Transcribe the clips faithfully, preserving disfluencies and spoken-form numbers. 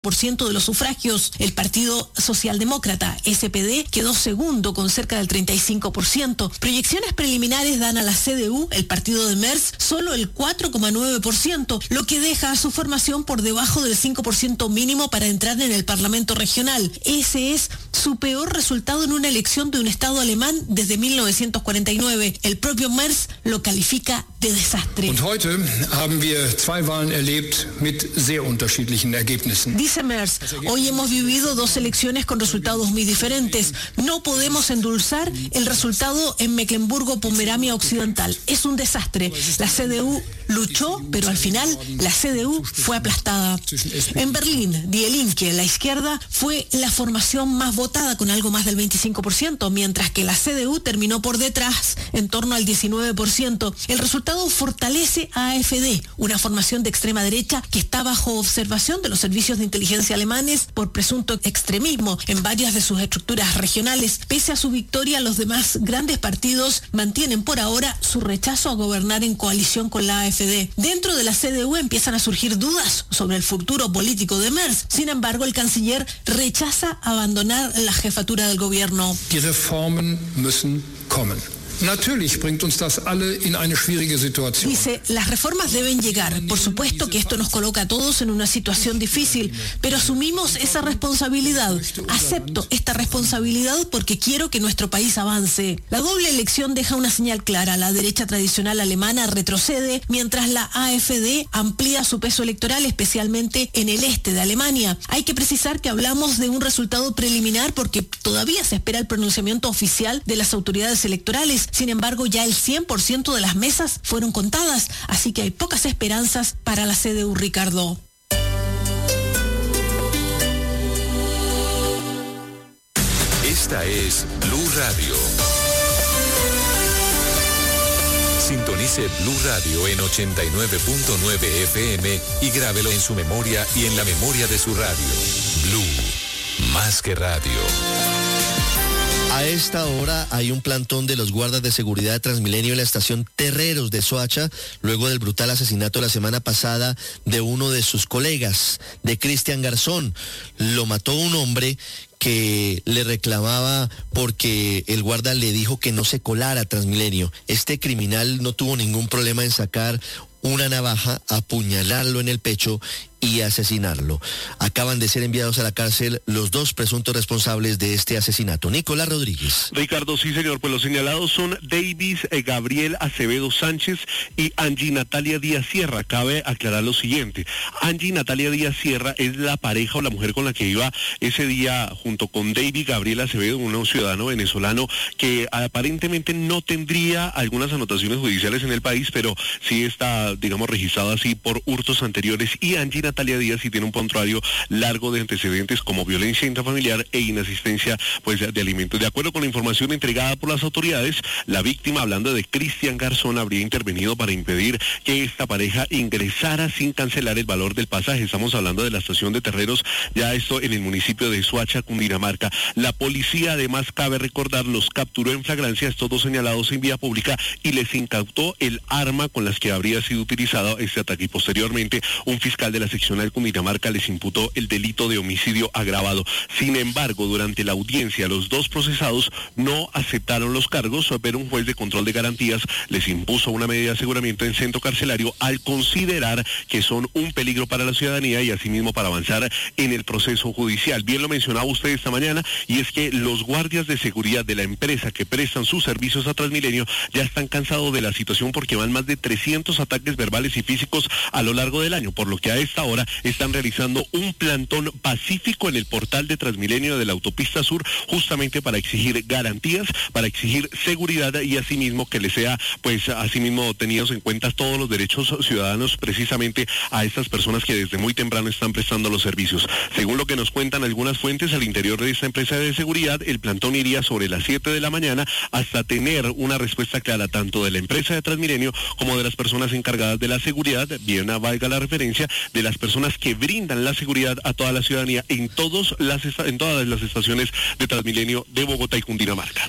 por ciento de los sufragios. El Partido Socialdemócrata, S P D, quedó segundo con cerca del treinta y cinco por ciento. Proyecciones preliminares dan a la C D U, el partido de Merz, solo el cuatro coma nueve por ciento, lo que deja a su formación por debajo del cinco por ciento mínimo para entrar en el Parlamento regional. Ese es su peor resultado en una elección de un Estado alemán desde mil novecientos cuarenta y nueve. El propio Merz lo califica de desastre. Und heute haben wir zwei Wahlen erlebt mit sehr unterschiedlichen Ergebnissen. Dice Merz, hoy hemos vivido dos elecciones con resultados muy diferentes. No podemos endulzar el resultado en Mecklemburgo-Pomerania Occidental. Es un desastre. La C D U luchó, pero al final la C D U fue aplastada. En Berlín, Die Linke, la izquierda, fue la formación más votada con algo más del veinticinco por ciento, mientras que la C D U terminó por detrás, en torno al diecinueve por ciento. El resultado fortalece a AfD, una formación de extrema derecha que está bajo observación de los servicios de inteligencia alemanes por presunto extremismo en varias de sus estructuras regionales. Pese a su victoria, los demás grandes partidos mantienen por ahora su rechazo a gobernar en coalición con la AfD. Dentro de la C D U empiezan a surgir dudas sobre el futuro político de Merz. Sin embargo, el canciller rechaza abandonar la jefatura del gobierno. Die Reformen müssen kommen. Natürlich bringt uns das alle in eine schwierige Situation. Dice, las reformas deben llegar. Por supuesto que esto nos coloca a todos en una situación difícil, pero asumimos esa responsabilidad. Acepto esta responsabilidad porque quiero que nuestro país avance. La doble elección deja una señal clara. La derecha tradicional alemana retrocede, mientras la AfD amplía su peso electoral, especialmente en el este de Alemania. Hay que precisar que hablamos de un resultado preliminar porque todavía se espera el pronunciamiento oficial de las autoridades electorales. Sin embargo, ya el cien por ciento de las mesas fueron contadas, así que hay pocas esperanzas para la C D U, Ricardo. Esta es Blue Radio. Sintonice Blue Radio en ochenta y nueve punto nueve F M y grábelo en su memoria y en la memoria de su radio. Blue, más que radio. A esta hora hay un plantón de los guardas de seguridad de Transmilenio en la estación Terreros de Soacha, luego del brutal asesinato la semana pasada de uno de sus colegas, de Cristian Garzón. Lo mató un hombre que le reclamaba porque el guarda le dijo que no se colara a Transmilenio. Este criminal no tuvo ningún problema en sacar una navaja, apuñalarlo en el pecho y asesinarlo. Acaban de ser enviados a la cárcel los dos presuntos responsables de este asesinato. Nicolás Rodríguez. Ricardo, sí señor, pues los señalados son Davis eh, Gabriel Acevedo Sánchez y Angie Natalia Díaz Sierra. Cabe aclarar lo siguiente: Angie Natalia Díaz Sierra es la pareja o la mujer con la que iba ese día junto con Davis Gabriel Acevedo, un ciudadano venezolano que aparentemente no tendría algunas anotaciones judiciales en el país, pero sí está, digamos, registrado así por hurtos anteriores, y Angie Natalia Díaz sí tiene un prontuario largo de antecedentes como violencia intrafamiliar e inasistencia pues de alimentos. De acuerdo con la información entregada por las autoridades, la víctima, hablando de Cristian Garzón, habría intervenido para impedir que esta pareja ingresara sin cancelar el valor del pasaje. Estamos hablando de la estación de Terreros, ya esto en el municipio de Soacha, Cundinamarca. La policía, además, cabe recordar, los capturó en flagrancia estos dos señalados en vía pública y les incautó el arma con las que habría sido utilizado este ataque, y posteriormente un fiscal de la seccional Cundinamarca les imputó el delito de homicidio agravado. Sin embargo, durante la audiencia los dos procesados no aceptaron los cargos, pero un juez de control de garantías les impuso una medida de aseguramiento en centro carcelario al considerar que son un peligro para la ciudadanía y asimismo para avanzar en el proceso judicial. Bien lo mencionaba usted esta mañana, y es que los guardias de seguridad de la empresa que prestan sus servicios a Transmilenio ya están cansados de la situación porque van más de trescientos ataques verbales y físicos a lo largo del año, por lo que a esta hora están realizando un plantón pacífico en el portal de Transmilenio de la autopista sur, justamente para exigir garantías, para exigir seguridad y asimismo que les sea, pues asimismo tenidos en cuenta todos los derechos ciudadanos precisamente a estas personas que desde muy temprano están prestando los servicios. Según lo que nos cuentan algunas fuentes al interior de esta empresa de seguridad, el plantón iría sobre las siete de la mañana hasta tener una respuesta clara tanto de la empresa de Transmilenio como de las personas encargadas de la seguridad, bien valga la referencia, de las personas que brindan la seguridad a toda la ciudadanía en, todos las, en todas las estaciones de Transmilenio de Bogotá y Cundinamarca.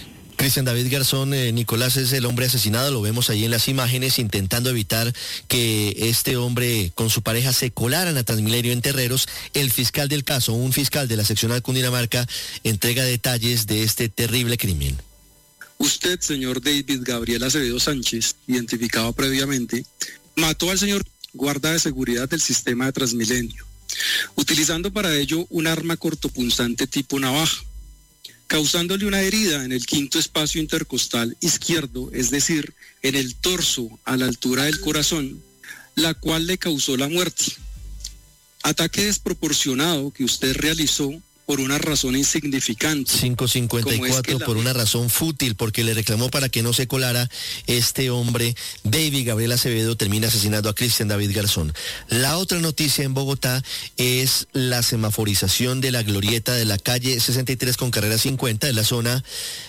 Cristian David Garzón, eh, Nicolás es el hombre asesinado, lo vemos ahí en las imágenes, intentando evitar que este hombre con su pareja se colaran a Transmilenio en Terreros. El fiscal del caso, un fiscal de la seccional Cundinamarca, entrega detalles de este terrible crimen. Usted, señor David Gabriel Acevedo Sánchez, identificado previamente, mató al señor guarda de seguridad del sistema de Transmilenio, utilizando para ello un arma cortopunzante tipo navaja, causándole una herida en el quinto espacio intercostal izquierdo, es decir, en el torso a la altura del corazón, la cual le causó la muerte. Ataque desproporcionado que usted realizó por una razón insignificante. cinco cincuenta y cuatro, es la... por una razón fútil, porque le reclamó para que no se colara. Este hombre, David Gabriel Acevedo, termina asesinando a Cristian David Garzón. La otra noticia en Bogotá es la semaforización de la glorieta de la calle sesenta y tres con carrera cincuenta, en la zona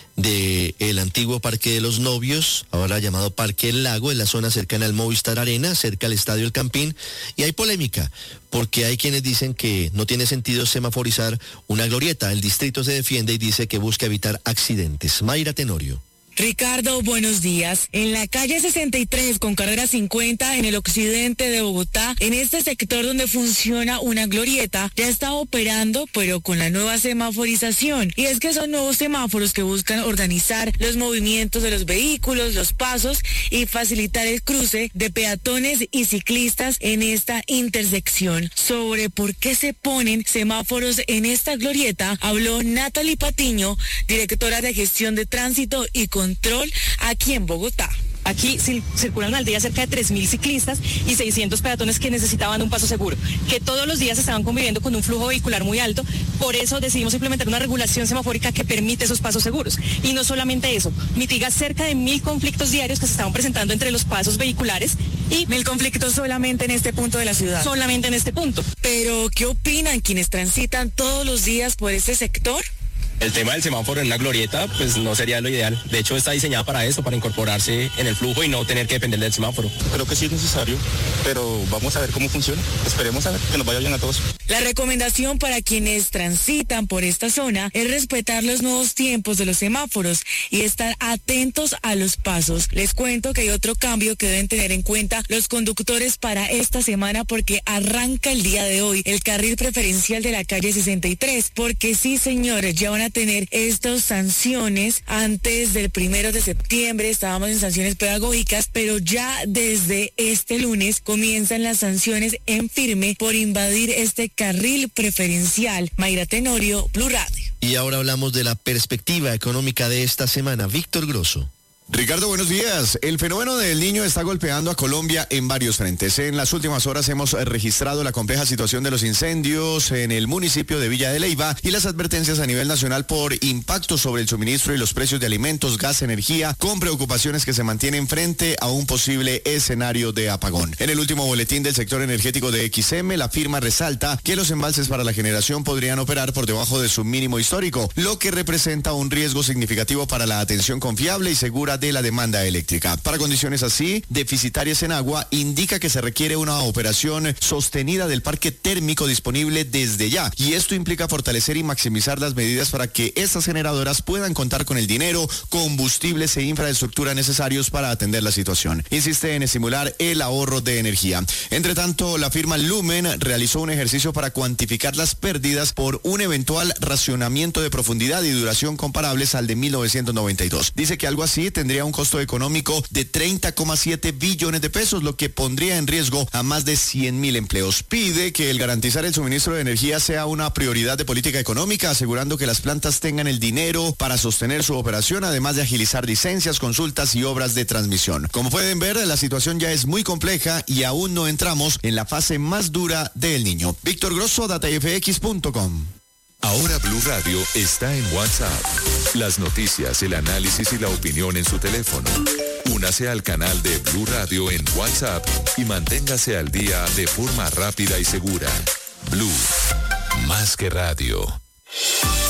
del antiguo Parque de los Novios, ahora llamado Parque El Lago, en la zona cercana al Movistar Arena, cerca al Estadio El Campín, y hay polémica, porque hay quienes dicen que no tiene sentido semaforizar una glorieta. El distrito se defiende y dice que busca evitar accidentes. Mayra Tenorio. Ricardo, buenos días. En la calle sesenta y tres con carrera cincuenta, en el occidente de Bogotá, en este sector donde funciona una glorieta, ya está operando, pero con la nueva semaforización. Y es que son nuevos semáforos que buscan organizar los movimientos de los vehículos, los pasos y facilitar el cruce de peatones y ciclistas en esta intersección. Sobre por qué se ponen semáforos en esta glorieta, habló Natalie Patiño, directora de Gestión de Tránsito y Control aquí en Bogotá. Aquí circulan al día cerca de tres mil ciclistas y seiscientos peatones que necesitaban un paso seguro, que todos los días estaban conviviendo con un flujo vehicular muy alto. Por eso decidimos implementar una regulación semafórica que permite esos pasos seguros. Y no solamente eso, mitiga cerca de mil conflictos diarios que se estaban presentando entre los pasos vehiculares. Y mil conflictos solamente en este punto de la ciudad. Solamente en este punto. Pero, ¿qué opinan quienes transitan todos los días por este sector? El tema del semáforo en una glorieta, pues no sería lo ideal. De hecho, está diseñada para eso, para incorporarse en el flujo y no tener que depender del semáforo. Creo que sí es necesario, pero vamos a ver cómo funciona. Esperemos a ver que nos vaya bien a todos. La recomendación para quienes transitan por esta zona es respetar los nuevos tiempos de los semáforos y estar atentos a los pasos. Les cuento que hay otro cambio que deben tener en cuenta los conductores para esta semana, porque arranca el día de hoy el carril preferencial de la calle sesenta y tres, porque sí, señores, ya van a tener estas sanciones. Antes del primero de septiembre estábamos en sanciones pedagógicas, pero ya desde este lunes comienzan las sanciones en firme por invadir este carril preferencial. Mayra Tenorio, Blue Radio. Y ahora hablamos de la perspectiva económica de esta semana. Víctor Grosso. Ricardo, buenos días. El fenómeno del Niño está golpeando a Colombia en varios frentes. En las últimas horas hemos registrado la compleja situación de los incendios en el municipio de Villa de Leyva y las advertencias a nivel nacional por impactos sobre el suministro y los precios de alimentos, gas, energía, con preocupaciones que se mantienen frente a un posible escenario de apagón. En el último boletín del sector energético de X M, la firma resalta que los embalses para la generación podrían operar por debajo de su mínimo histórico, lo que representa un riesgo significativo para la atención confiable y segura de la demanda eléctrica. Para condiciones así, deficitarias en agua, indica que se requiere una operación sostenida del parque térmico disponible desde ya, y esto implica fortalecer y maximizar las medidas para que estas generadoras puedan contar con el dinero, combustibles e infraestructura necesarios para atender la situación. Insiste en estimular el ahorro de energía. Entre tanto, la firma Lumen realizó un ejercicio para cuantificar las pérdidas por un eventual racionamiento de profundidad y duración comparables al de mil novecientos noventa y dos. Dice que algo así tendría un costo económico de treinta coma siete billones de pesos, lo que pondría en riesgo a más de cien mil empleos. Pide que el garantizar el suministro de energía sea una prioridad de política económica, asegurando que las plantas tengan el dinero para sostener su operación, además de agilizar licencias, consultas y obras de transmisión. Como pueden ver, la situación ya es muy compleja y aún no entramos en la fase más dura del Niño. Víctor Grosso, data f x punto com. Ahora Blue Radio está en WhatsApp. Las noticias, el análisis y la opinión en su teléfono. Únase al canal de Blue Radio en WhatsApp y manténgase al día de forma rápida y segura. Blue, más que radio.